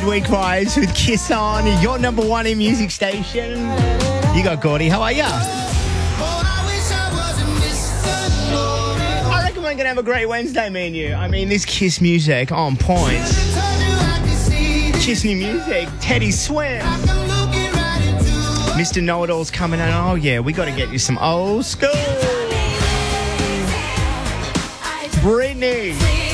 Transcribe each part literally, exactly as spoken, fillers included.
midweek vibes with Kiss On, your number one in music station. You got Gordy. How are ya? I reckon we're going to have a great Wednesday, me and you. I mean, this Kiss music on point. Kiss new music, Teddy Swim. Mister Know-It-All's coming in. Oh, yeah, we got to get you some old school. Britney.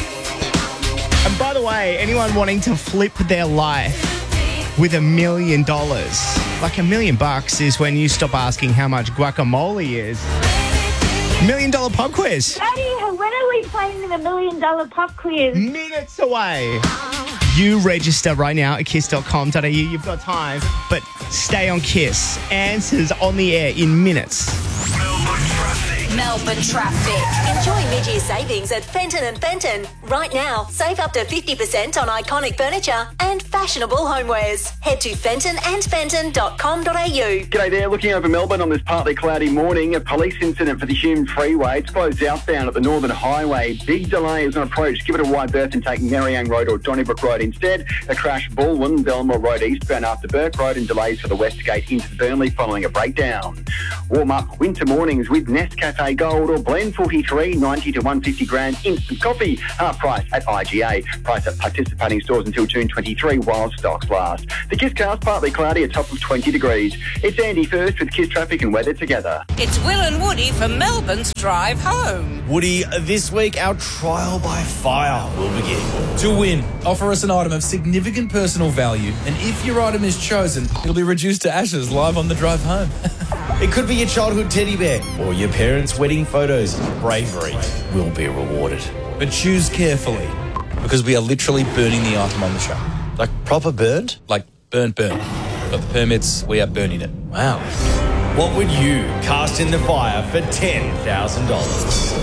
And by the way, anyone wanting to flip their life with a million dollars, like a million bucks is when you stop asking how much guacamole is. Million dollar pub quiz. Daddy, when are we playing the million dollar pub quiz? Minutes away. You register right now at kiss dot com dot a u. You've got time, but stay on Kiss. Answers on the air in minutes. Melbourne traffic. Melbourne traffic. Enjoy mid-year savings at Fenton and Fenton. Right now, save up to fifty percent on iconic furniture and fashionable homewares. Head to fenton and fenton dot com dot a u. G'day there. Looking over Melbourne on this partly cloudy morning, a police incident for the Hume Freeway. It's closed southbound at the Northern Highway. Big delay is on approach. Give it a wide berth and take Mariang Road or Donnybrook Road instead. A crash Bulwen, Belmore Road eastbound after Burke Road, and delays for the West Gate into the Burnley following a breakdown. Warm up winter mornings with Nescafe Gold or Blend forty-three, ninety to one hundred fifty grand instant coffee. Half price at I G A. Price at participating stores until June twenty-three while stocks last. The Kiss Cast partly cloudy, a top of twenty degrees. It's Andy first with Kiss traffic and weather together. It's Will and Woody for Melbourne's Drive Home. Woody, this week our trial by fire will begin. To win, offer us an item of significant personal value, and if your item is chosen, it'll be reduced to ashes live on the drive home. It could be your childhood teddy bear or your parents' wedding photos. Bravery will be rewarded. But choose carefully, because we are literally burning the item on the show. Like proper burned? Like burnt, burnt. Got the permits, we are burning it. Wow. What would you cast in the fire for ten thousand dollars?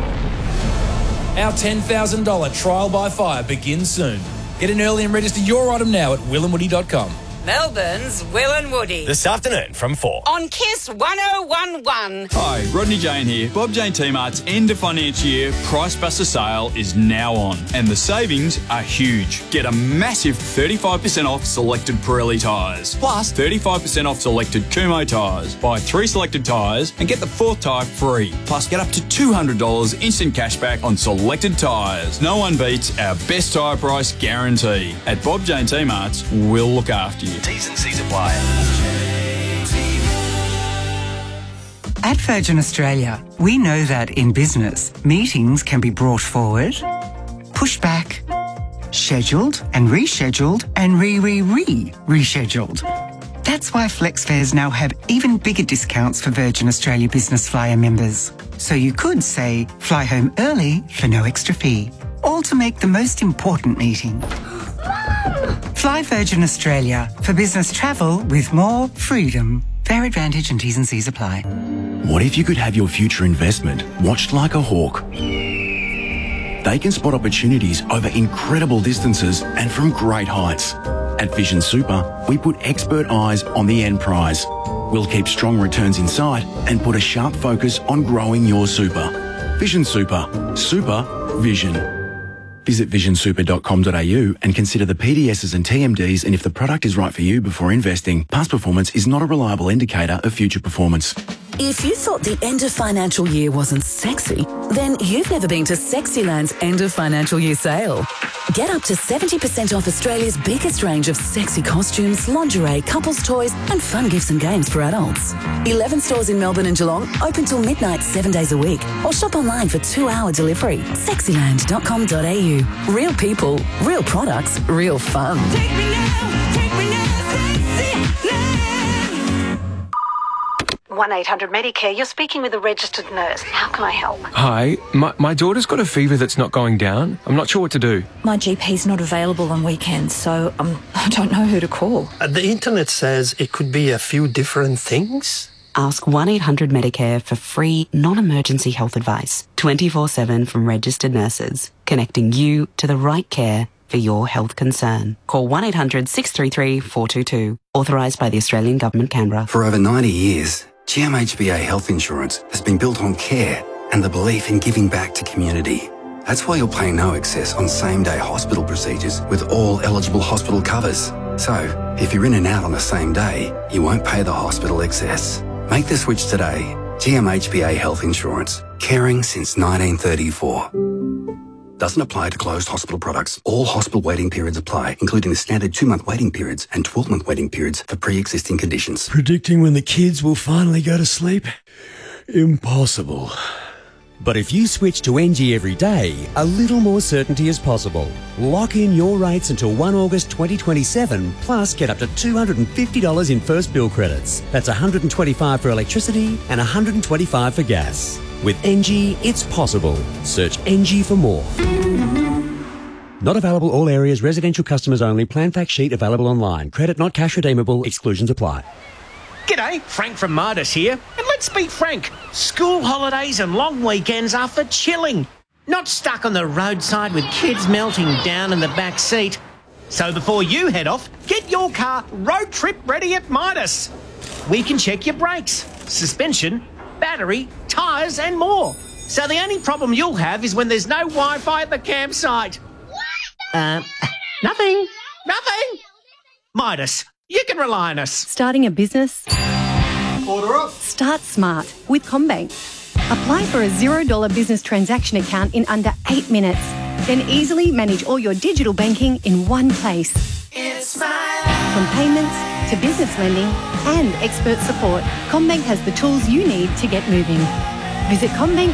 Our ten thousand dollars trial by fire begins soon. Get in early and register your item now at will and woody dot com. Melbourne's Will and Woody. This afternoon from four. On Kiss one oh one one. Hi, Rodney Jane here. Bob Jane T-Mart's end of financial year Price Buster sale is now on, and the savings are huge. Get a massive thirty-five percent off selected Pirelli tyres, plus thirty-five percent off selected Kumho tyres. Buy three selected tyres and get the fourth tyre free. Plus, get up to two hundred dollars instant cashback on selected tyres. No one beats our best tyre price guarantee. At Bob Jane T-Mart's, we'll look after you. T's and C's apply. At Virgin Australia, we know that in business, meetings can be brought forward, pushed back, scheduled and rescheduled and re-re-re-rescheduled. That's why FlexFares now have even bigger discounts for Virgin Australia Business Flyer members. So you could, say, fly home early for no extra fee, all to make the most important meeting. Fly Virgin Australia for business travel with more freedom. Fair advantage and T's and C's apply. What if you could have your future investment watched like a hawk? They can spot opportunities over incredible distances and from great heights. At Vision Super, we put expert eyes on the end prize. We'll keep strong returns in sight and put a sharp focus on growing your super. Vision Super. Super Vision. Visit vision super dot com dot a u and consider the P D Ss and T M Ds, and if the product is right for you before investing. Past performance is not a reliable indicator of future performance. If you thought the end of financial year wasn't sexy, then you've never been to Sexyland's end of financial year sale. Get up to seventy percent off Australia's biggest range of sexy costumes, lingerie, couples toys and fun gifts and games for adults. eleven stores in Melbourne and Geelong, open till midnight seven days a week, or shop online for two-hour delivery. sexyland dot com dot a u. Real people, real products, real fun. Take me now, take me now, Sexyland. one eight hundred Medicare, you're speaking with a registered nurse. How can I help? Hi, my, my daughter's got a fever that's not going down. I'm not sure what to do. My G P's not available on weekends, so um, I don't know who to call. Uh, the internet says it could be a few different things. Ask one eight hundred Medicare for free, non-emergency health advice. twenty-four seven from registered nurses, connecting you to the right care for your health concern. Call one eight hundred six three three four two two. Authorised by the Australian Government, Canberra. For over ninety years, G M H B A Health Insurance has been built on care and the belief in giving back to community. That's why you're paying no excess on same-day hospital procedures with all eligible hospital covers. So, if you're in and out on the same day, you won't pay the hospital excess. Make the switch today. G M H B A Health Insurance. Caring since nineteen thirty-four. Doesn't apply to closed hospital products. All hospital waiting periods apply, including the standard two-month waiting periods and twelve-month waiting periods for pre-existing conditions. Predicting when the kids will finally go to sleep? Impossible. But if you switch to N G every day, a little more certainty is possible. Lock in your rates until the first of August twenty twenty-seven, plus get up to two hundred fifty dollars in first bill credits. That's one hundred twenty-five dollars for electricity and one hundred twenty-five dollars for gas. With N G, it's possible. Search N G for more. Not available all areas, residential customers only. Plan fact sheet available online. Credit not cash redeemable. Exclusions apply. G'day, Frank from Midas here. And let's be frank, school holidays and long weekends are for chilling, not stuck on the roadside with kids melting down in the back seat. So before you head off, get your car road trip ready at Midas. We can check your brakes, suspension, battery, tyres and more. So the only problem you'll have is when there's no Wi-Fi at the campsite. Uh, nothing, nothing. Midas. You can rely on us. Starting a business? Order up. Start smart with CommBank. Apply for a zero dollar business transaction account in under eight minutes. Then easily manage all your digital banking in one place. It's my life. From payments to business lending and expert support, CommBank has the tools you need to get moving. Visit CommBank.